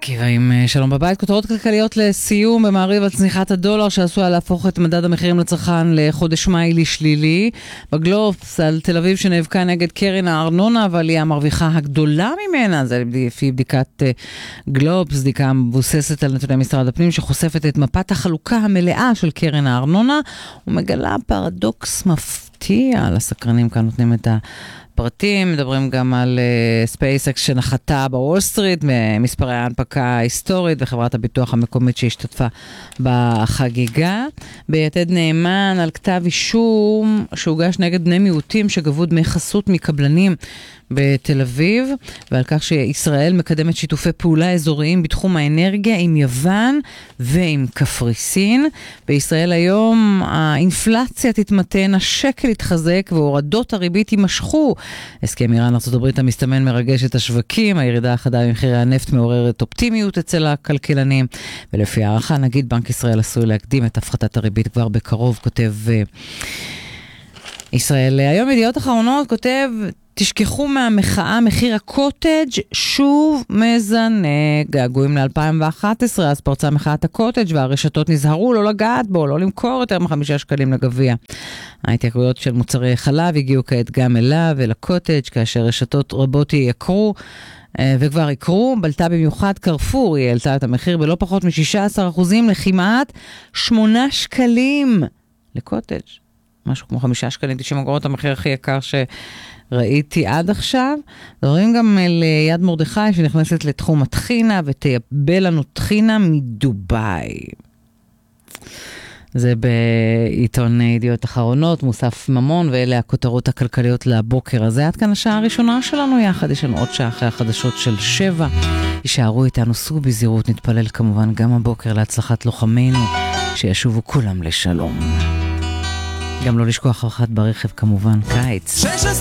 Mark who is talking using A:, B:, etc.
A: עקיבא עם שלום בבית. כותרות כלכליות לסיום במעריב על צניחת הדולר שעשויה להפוך את מדד המחירים לצרכן לחודש מאי לשלילי. בגלובס על תל אביב שנאבקה נגד קרן הארנונה, אבל היא המרוויחה הגדולה ממנה. זה לפי בדיקת גלובס, בדיקה מבוססת על נתוני משרד הפנים שחושפת את מפת החלוקה המלאה של קרן הארנונה ומגלה פרדוקס מפתיע. לסקרנים כאן נותנים את הפרטים, מדברים גם על SpaceX שנחתה בוול סטריט, מספרי ההנפקה ההיסטורית וחברת הביטוח המקומית שהשתתפה בחגיגה. ביתד נאמן על כתב אישום שהוגש נגד בני מיעוטים שגבו דמי חסות מקבלנים בתל אביב, ועל כך שישראל מקדמת שיתופי פעולה אזוריים בתחום האנרגיה עם יוון ועם קפריסין. בישראל היום האינפלציה תתמתן, השקל יתחזק והורדות הריבית יימשכו. הסכם איראן ארצות הברית המסתמן מרגש את השווקים, הירידה החדה במחירי הנפט מעוררת אופטימיות אצל הכלכלנים, ולפי הערכה נגיד בנק ישראל עשוי להקדים את הפחתת הריבית כבר בקרוב, כותב ישראל. היום ידיעות אחרונות כותב, תשכחו מהמחאה, מחיר הקוטג' שוב מזנק. געגועים ל-2011, אז פרצה מחאת הקוטג' והרשתות נזהרו לא לגעת בו, לא למכור יותר מ5 שקלים לגביע. ההתייקרויות של מוצרי חלב הגיעו כעת גם אליו ולקוטג', כאשר רשתות רבות יקרו וכבר יקרו. בלטה במיוחד קרפור, היא העלתה את המחיר בלא פחות מ16% לכמעט 8 שקלים לקוטג'. משהו כמו 5 שקלים 90 אגורות, המחיר הכי יקר שראיתי עד עכשיו. דברים גם ליד מרדכי שנכנסת לתחום התחינה ותייבא לנו תחינה מדוביי. זה בעיתון ידיעות אחרונות, מוסף ממון, ואלה הכותרות הכלכליות לבוקר הזה. עד כאן השעה הראשונה שלנו יחד, יש לנו עוד שעה אחרי החדשות של 7. יישארו איתנו, סעו בזהירות, נתפלל כמובן גם הבוקר להצלחת לוחמינו, שישובו כולם לשלום. גם לא לשכוח אחת ברכב כמובן, קיץ.